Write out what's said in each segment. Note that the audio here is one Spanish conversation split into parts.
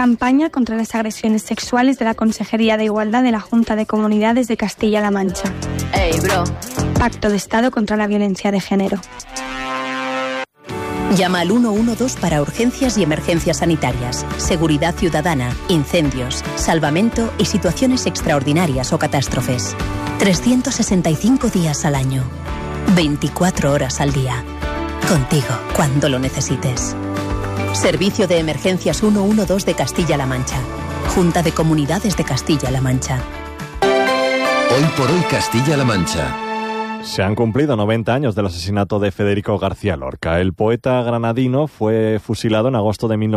campaña contra las agresiones sexuales de la Consejería de Igualdad de la Junta de Comunidades de Castilla-La Mancha. Ey, bro. Pacto de Estado contra la violencia de género. Llama al 112 para urgencias y emergencias sanitarias, seguridad ciudadana, incendios, salvamento y situaciones extraordinarias o catástrofes. 365 días al año, 24 horas al día. Contigo, cuando lo necesites. Servicio de Emergencias 112 de Castilla-La Mancha. Junta de Comunidades de Castilla-La Mancha. Hoy por hoy Castilla-La Mancha. Se han cumplido 90 años del asesinato de Federico García Lorca. El poeta granadino fue fusilado en agosto de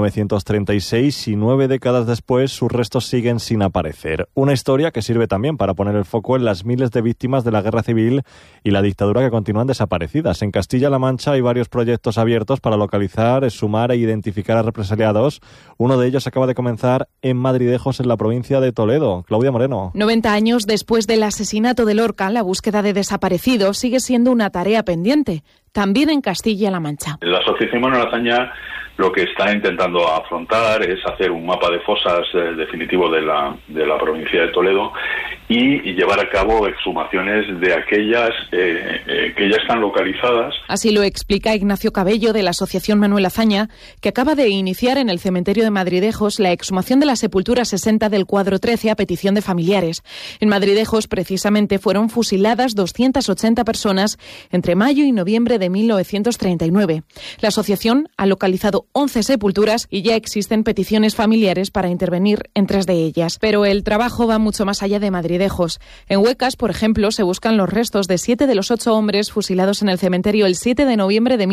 1936 y 9 décadas después sus restos siguen sin aparecer. Una historia que sirve también para poner el foco en las miles de víctimas de la guerra civil y la dictadura que continúan desaparecidas. En Castilla-La Mancha hay varios proyectos abiertos para localizar, exhumar e identificar a represaliados. Uno de ellos acaba de comenzar en Madridejos, en la provincia de Toledo. Claudia Moreno. 90 años después del asesinato de Lorca, la búsqueda de desaparecidos sigue siendo una tarea pendiente, también en Castilla-La Mancha. La Asociación Manuel Azaña lo que está intentando afrontar es hacer un mapa de fosas definitivo de la provincia de Toledo y llevar a cabo exhumaciones de aquellas que ya están localizadas. Así lo explica Ignacio Cabello, de la Asociación Manuel Azaña, que acaba de iniciar en el cementerio de Madridejos la exhumación de la sepultura 60 del cuadro 13 a petición de familiares. En Madridejos, precisamente, fueron fusiladas 280 personas entre mayo y noviembre de 1939. La asociación ha localizado 11 sepulturas y ya existen peticiones familiares para intervenir en 3 de ellas. Pero el trabajo va mucho más allá de Madridejos. En Huecas, por ejemplo, se buscan los restos de 7 de los 8 hombres fusilados en el cementerio el 7 de noviembre de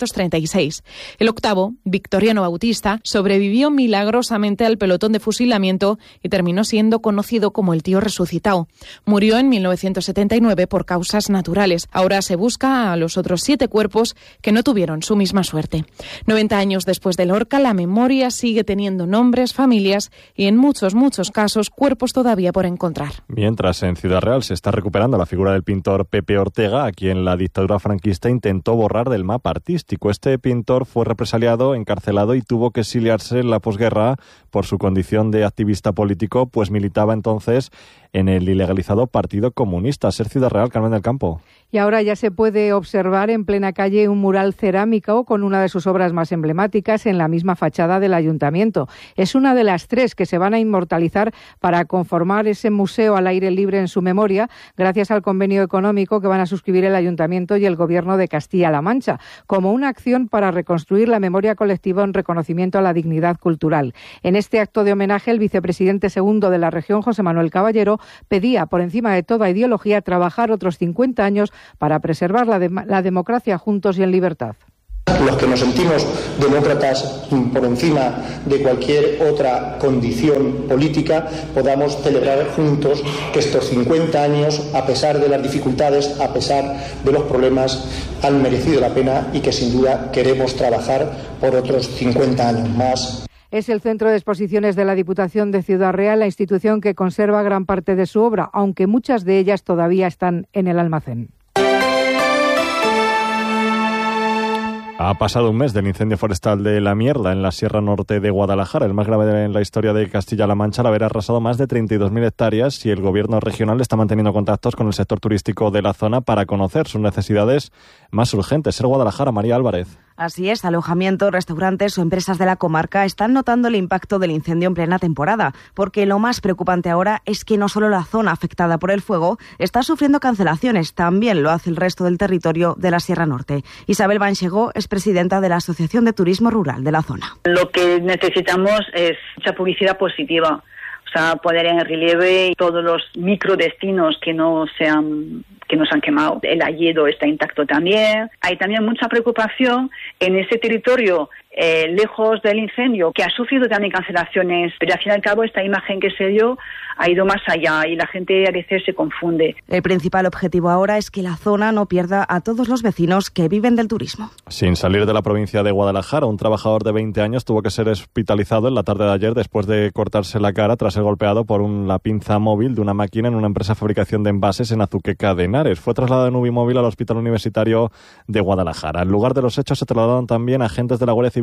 1936. El octavo, Victoriano Bautista, sobrevivió milagrosamente al pelotón de fusilamiento y terminó siendo conocido como el tío resucitado. Murió en 1979 por causas naturales. Ahora se busca a los otros 7 cuerpos que no tuvieron su misma suerte. 90 años después de Lorca, la memoria sigue teniendo nombres, familias y en muchos casos cuerpos todavía por encontrar. Mientras en Ciudad Real se está recuperando la figura del pintor Pepe Ortega, a quien la dictadura franquista intentó borrar del mapa artístico. Este pintor fue represaliado, encarcelado y tuvo que exiliarse en la posguerra por su condición de activista político, pues militaba entonces en el ilegalizado Partido Comunista. Ser Ciudad Real, Carmen del Campo. Y ahora ya se puede observar en plena calle un mural cerámico con una de sus obras más emblemáticas en la misma fachada del ayuntamiento. Es una de las 3 que se van a inmortalizar para conformar ese museo al aire libre en su memoria, gracias al convenio económico que van a suscribir el ayuntamiento y el gobierno de Castilla-La Mancha, como una acción para reconstruir la memoria colectiva en reconocimiento a la dignidad cultural. En este acto de homenaje, el vicepresidente segundo de la región, José Manuel Caballero, pedía, por encima de toda ideología, trabajar otros 50 años para preservar la democracia juntos y en libertad. Los que nos sentimos demócratas por encima de cualquier otra condición política, podamos celebrar juntos que estos 50 años, a pesar de las dificultades, a pesar de los problemas, han merecido la pena y que sin duda queremos trabajar por otros 50 años más. Es el Centro de Exposiciones de la Diputación de Ciudad Real, la institución que conserva gran parte de su obra, aunque muchas de ellas todavía están en el almacén. Ha pasado un mes del incendio forestal de La Mierda en la Sierra Norte de Guadalajara, el más grave en la historia de Castilla-La Mancha, al haber arrasado más de 32.000 hectáreas, y el gobierno regional está manteniendo contactos con el sector turístico de la zona para conocer sus necesidades más urgentes. Ser Guadalajara, María Álvarez. Así es, alojamientos, restaurantes o empresas de la comarca están notando el impacto del incendio en plena temporada, porque lo más preocupante ahora es que no solo la zona afectada por el fuego está sufriendo cancelaciones, también lo hace el resto del territorio de la Sierra Norte. Isabel Banchegó es presidenta de la Asociación de Turismo Rural de la zona. Lo que necesitamos es mucha publicidad positiva, o sea, poner en relieve todos los microdestinos que no se han quemado. El hayedo está intacto también. Hay también mucha preocupación en ese territorio lejos del incendio, que ha sufrido también cancelaciones, pero al fin y al cabo esta imagen que se dio ha ido más allá y la gente a veces se confunde. El principal objetivo ahora es que la zona no pierda a todos los vecinos que viven del turismo. Sin salir de la provincia de Guadalajara, un trabajador de 20 años tuvo que ser hospitalizado en la tarde de ayer después de cortarse la cara tras ser golpeado por la pinza móvil de una máquina en una empresa de fabricación de envases en Azuqueca de Henares. Fue trasladado en UBI móvil al Hospital Universitario de Guadalajara. En lugar de los hechos se trasladaron también agentes de la Guardia Civil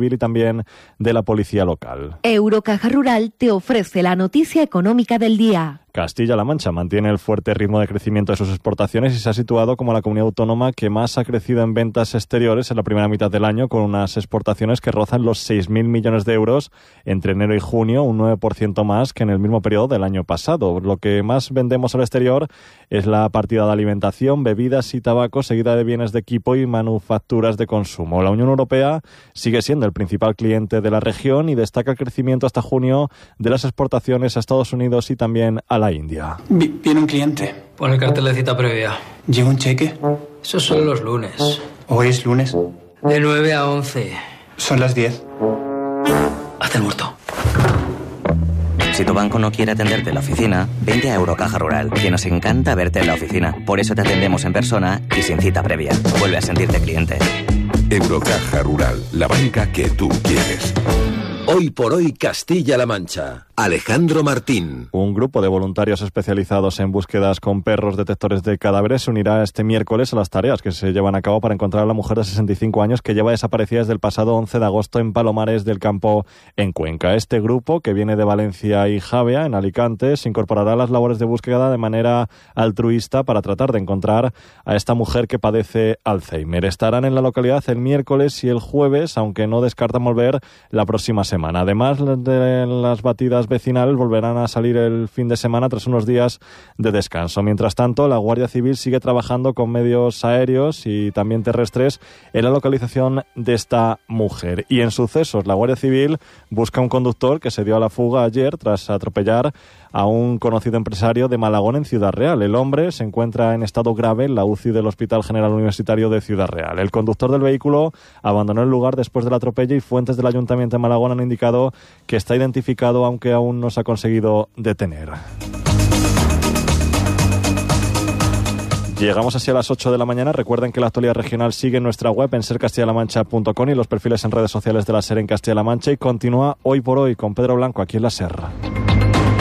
Civil y también de la Policía Local. Eurocaja Rural te ofrece la noticia económica del día. Castilla-La Mancha mantiene el fuerte ritmo de crecimiento de sus exportaciones y se ha situado como la comunidad autónoma que más ha crecido en ventas exteriores en la primera mitad del año, con unas exportaciones que rozan los 6.000 millones de euros entre enero y junio, un 9% más que en el mismo periodo del año pasado. Lo que más vendemos al exterior es la partida de alimentación, bebidas y tabaco, seguida de bienes de equipo y manufacturas de consumo. La Unión Europea sigue siendo el principal cliente de la región y destaca el crecimiento hasta junio de las exportaciones a Estados Unidos y también a la India. Viene un cliente. Pon el cartel de cita previa. ¿Llega un cheque? Eso son los lunes. ¿Hoy es lunes? De 9 a 11. Son las 10. Hazte el muerto. Si tu banco no quiere atenderte en la oficina, vente a Eurocaja Rural, que nos encanta verte en la oficina. Por eso te atendemos en persona y sin cita previa. Vuelve a sentirte cliente. Eurocaja Rural, la banca que tú quieres. Hoy por hoy Castilla-La Mancha. Alejandro Martín. Un grupo de voluntarios especializados en búsquedas con perros detectores de cadáveres se unirá este miércoles a las tareas que se llevan a cabo para encontrar a la mujer de 65 años que lleva desaparecida desde el pasado 11 de agosto en Palomares del Campo, en Cuenca. Este grupo, que viene de Valencia y Javea, en Alicante, se incorporará a las labores de búsqueda de manera altruista para tratar de encontrar a esta mujer que padece Alzheimer. Estarán en la localidad el miércoles y el jueves, aunque no descartan volver la próxima semana. Además de las batidas vecinales, volverán a salir el fin de semana tras unos días de descanso. Mientras tanto, la Guardia Civil sigue trabajando con medios aéreos y también terrestres en la localización de esta mujer. Y en sucesos, la Guardia Civil busca un conductor que se dio a la fuga ayer tras atropellar a un conocido empresario de Malagón en Ciudad Real. El hombre se encuentra en estado grave en la UCI del Hospital General Universitario de Ciudad Real. El conductor del vehículo abandonó el lugar después del atropello y fuentes del Ayuntamiento de Malagón han indicado que está identificado, aunque aún no se ha conseguido detener. Llegamos así a las 8 de la mañana. Recuerden que la actualidad regional sigue en nuestra web en sercastillalamancha.com y los perfiles en redes sociales de la SER en Castilla-La Mancha. Y continúa Hoy por Hoy con Pedro Blanco aquí en la SER.